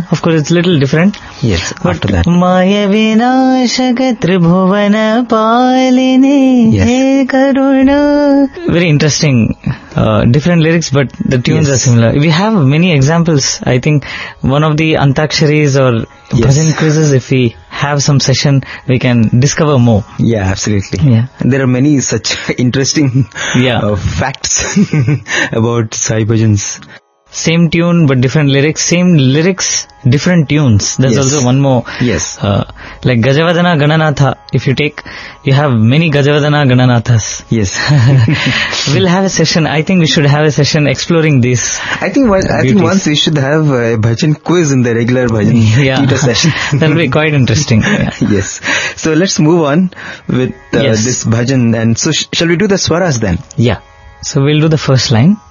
Of course, it's a little different. Yes, But after that. Maya Vinashaka Tribhuvana Paline He Karuna. Very interesting, different lyrics, but the tunes are similar. We have many examples. I think one of the Antaksharis or bhajan quizzes, if we have some session, we can discover more. Yeah, absolutely. Yeah. And there are many such interesting facts about Sai Bhajans. Same tune but different lyrics, same lyrics, different tunes. There's also one more. Yes. Like Gajavadana Gananatha. If you take, you have many Gajavadana Gananathas. Yes. We'll have a session. I think we should have a session exploring this. I think once we should have a bhajan quiz in the regular bhajan tutor session. That'll be quite interesting. Yeah. Yes. So let's move on with this bhajan. And so shall we do the swaras then? Yeah. So we'll do the first line.